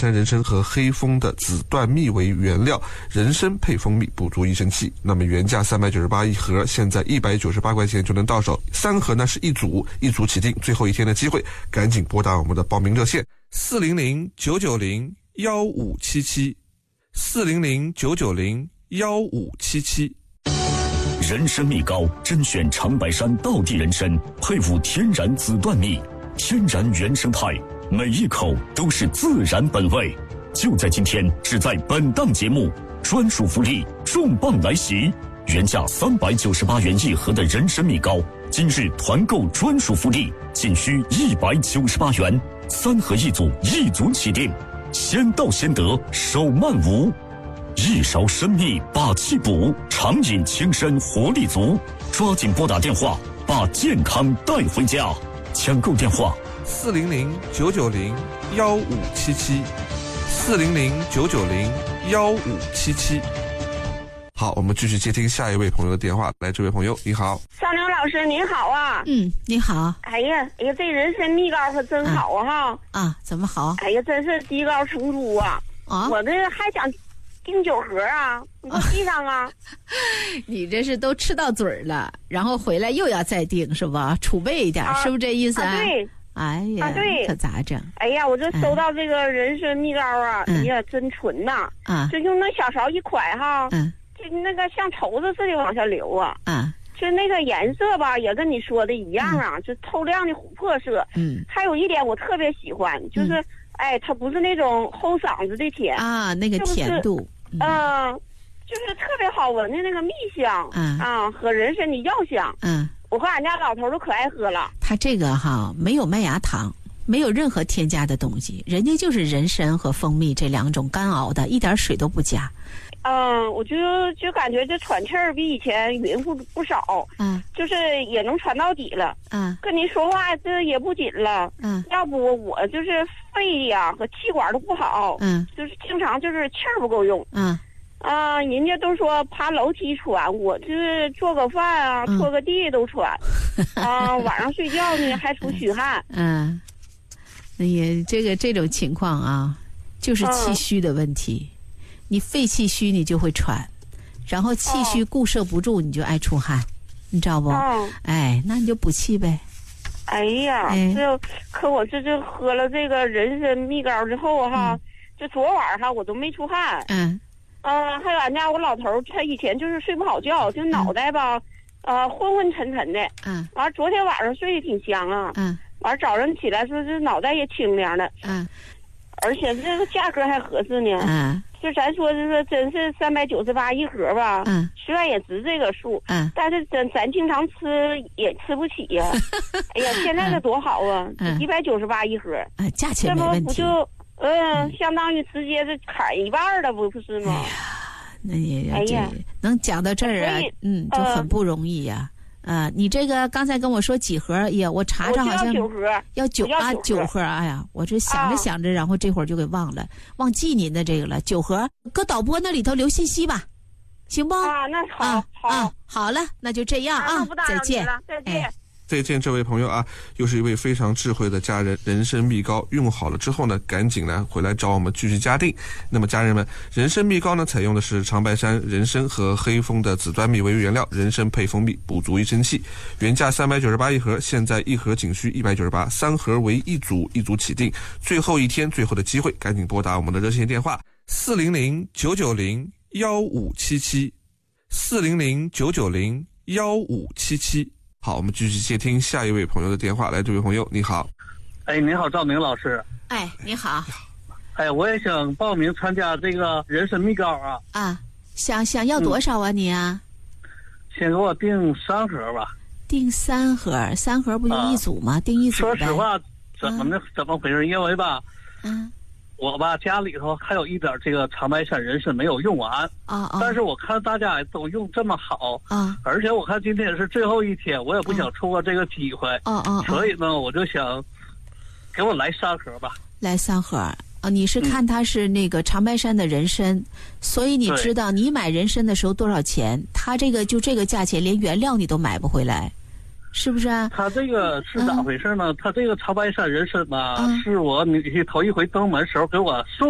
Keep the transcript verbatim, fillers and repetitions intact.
山人参和黑蜂的紫段蜜为原料，人参配蜂蜜补足益生气。那么原价三百九十八一盒，现在一百九十八块钱就能到手。三盒呢是一组，一组起订，最后一天的机会，赶紧拨打我们的报名热线四零零九九零幺五七七四零零九九零幺五七七。 人参蜜膏甄选长白山道地人参，配伍天然紫段蜜，天然原生态，每一口都是自然本味。就在今天，只在本档节目，专属福利重磅来袭！原价三百九十八元一盒的人参蜜膏，今日团购专属福利，仅需一百九十八元，三盒一组，一组起订，先到先得，手慢无。一勺参蜜把气补，长饮轻身活力足。抓紧拨打电话，把健康带回家。抢购电话： 四零零九九零幺五七七，四零零九九零幺五七七。好，我们继续接听下一位朋友的电话。来，这位朋友，你好。 少牛老师您好啊。 嗯，你好。 哎呀，哎呀，这人参蜜膏可真好啊哈。 啊，怎么好？ 哎呀，真是低高成珠啊。啊，我这还想订酒盒啊，你给我寄上啊。 你这是都吃到嘴儿了，然后回来又要再订是吧？储备一点，啊、是不是这意思啊？ 啊对。 哎呀， 啊对， 可咋整？ 哎呀，我这收到这个人参蜜膏啊，嗯、哎呀，真纯呐！啊，就用那小勺一㧟哈，嗯，就那个像绸子似的往下流啊，啊，就那个颜色吧，也跟你说的一样啊，嗯、就透亮的琥珀色。嗯，还有一点我特别喜欢，就是、嗯、哎，它不是那种齁嗓子的甜啊，那个甜度， 嗯、呃，就是特别好闻的那个蜜香，嗯啊，和人参的药香，嗯。我和俺家老头都可爱喝了。 它这个哈没有麦芽糖，没有任何添加的东西，人家就是人参和蜂蜜这两种干熬的，一点水都不加。 嗯，我就就感觉这喘气儿比以前匀乎不少。嗯，就是也能喘到底了。嗯，跟您说话这也不紧了。嗯，要不我就是肺呀和气管都不好。嗯，就是经常就是气儿不够用。嗯。啊，人家都说爬楼梯喘，我这做个饭啊，拖个地都喘。嗯、啊，晚上睡觉呢还出虚汗。 嗯，那也这个这种情况啊，就是气虚的问题。嗯、你肺气虚，你就会喘，然后气虚固摄不住，你就爱出汗，你知道不？嗯、哎，那你就补气呗。 哎呀，哎这可我这就喝了这个人参蜜膏之后哈，嗯、就昨晚哈我都没出汗。嗯。嗯、呃，还有俺家我老头儿，他以前就是睡不好觉，就脑袋吧，嗯、呃，昏昏沉沉的。嗯。完，昨天晚上睡得挺香啊。嗯。完，早上起来说这脑袋也清凉了。嗯。而且这个价格还合适呢。嗯。就咱说是说，真是三百九十八一盒吧。嗯。虽然也值这个数。嗯。但是咱咱经常吃也吃不起呀、啊。哎呀，现在这多好啊！嗯。一百九十八一盒。 啊，价钱没问题。 这不不就？嗯，相当于直接是砍一半了，不不是吗？ 哎呀，那也要这、哎、能讲到这儿啊，嗯，就很不容易呀、啊。啊、呃，你这个刚才跟我说几盒？哎呀，我查查好像要九盒， 要九啊九盒。哎呀，我这想着想着，啊、然后这会儿就给忘了，忘记您的这个了。九盒，搁导播那里头留信息吧，行不？ 啊，那好， 啊、好，啊，好了，那就这样啊， 啊再见， 再见。哎再见，这位朋友啊，又是一位非常智慧的家人。人参蜜膏用好了之后呢，赶紧呢回来找我们继续加订。那么家人们，人参蜜膏呢采用的是长白山人参和黑蜂的紫段蜜为原料，人参配蜂蜜补足益生气。原价三百九十八一盒，现在一盒仅需一百九十八，三盒为一组，一组起订。最后一天，最后的机会，赶紧拨打我们的热线电话四零零九九零幺五七七，四零零九九零幺五七七。好，我们继续接听下一位朋友的电话。来，这位朋友，你好。 哎，你好，赵明老师。 哎，你好。 哎，我也想报名参加这个人参蜜膏啊。 啊，想想要多少啊、嗯、你啊？ 先给我订三盒吧。 订三盒，三盒不就一组吗？啊、订一组呗。 说实话，怎么的、啊、怎么回事？因为吧， 嗯、啊， 我吧家里头还有一点这个长白山人参没有用完啊啊！ 但是我看大家都用这么好啊，而且我看今天是最后一天，我也不想错过这个机会啊啊！ 所以呢，我就想给我来三盒吧。 来三盒啊！你是看它是那个长白山的人参，嗯、所以你知道你买人参的时候多少钱？它这个就这个价钱，连原料你都买不回来。是不是啊？ 他这个是咋回事呢？嗯、他这个长白山人参吧，嗯、是我女婿头一回登门时候给我送